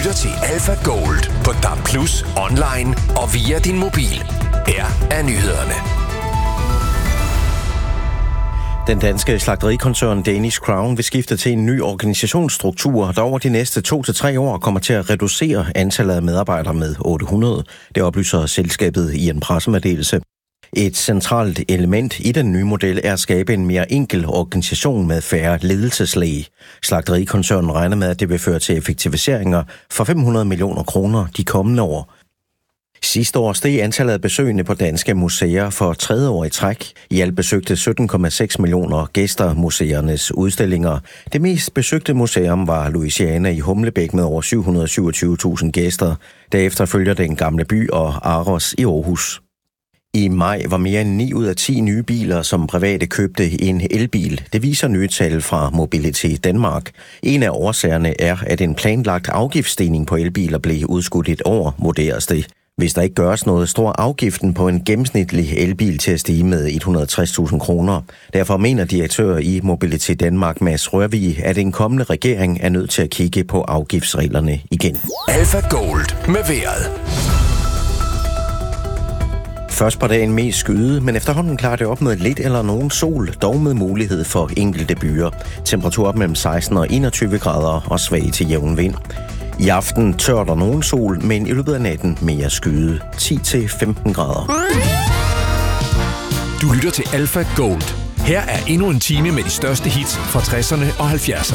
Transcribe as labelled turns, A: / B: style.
A: lytter til Alpha Gold på DAB+, online og via din mobil. Her er nyhederne.
B: Den danske slagterikoncern Danish Crown vil skifte til en ny organisationsstruktur, der over de næste 2 til 3 år kommer til at reducere antallet af medarbejdere med 800. Det oplyser selskabet i en pressemeddelelse. Et centralt element i den nye model er at skabe en mere enkel organisation med færre ledelseslag. Slagterikoncernen regner med, at det vil føre til effektiviseringer for 500 millioner kroner de kommende år. Sidste år steg antallet af besøgende på danske museer for 3. år i træk. I alt besøgte 17,6 millioner gæster museernes udstillinger. Det mest besøgte museum var Louisiana i Humlebæk med over 727.000 gæster. Derefter følger Den Gamle By og Aros i Aarhus. I maj var mere end 9 ud af 10 nye biler, som private købte, en elbil. Det viser nye tal fra Mobilitet Danmark. En af årsagerne er, at en planlagt afgiftsstigning på elbiler blev udskudt et år, vurderes det. Hvis der ikke gøres noget, står afgiften på en gennemsnitlig elbil til at stige med 160.000 kroner. Derfor mener direktør i Mobilitet Danmark, Mads Rørvig, at en kommende regering er nødt til at kigge på afgiftsreglerne igen.
A: Alpha Gold med vejret.
B: Først på dagen mest skyde, men efterhånden klarer det op med lidt eller nogen sol, dog med mulighed for enkelte byer. Temperatur op mellem 16 og 21 grader og svag til jævn vind. I aften tør der nogen sol, men i løbet af natten mere skyde. 10-15 grader.
A: Du lytter til Alpha Gold. Her er endnu en time med de største hits fra 60'erne og 70'erne.